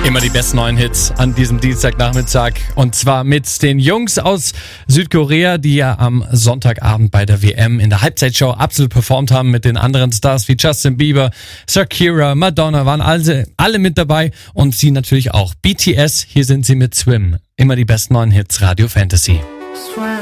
Immer die besten neuen Hits an diesem Dienstagnachmittag. Und zwar mit den Jungs aus Südkorea, die ja am Sonntagabend bei der WM in der Halbzeitshow absolut performt haben mit den anderen Stars wie Justin Bieber, Shakira, Madonna, waren alle mit dabei und sie natürlich auch. BTS, hier sind sie mit Swim. Immer die besten neuen Hits, Radio Fantasy.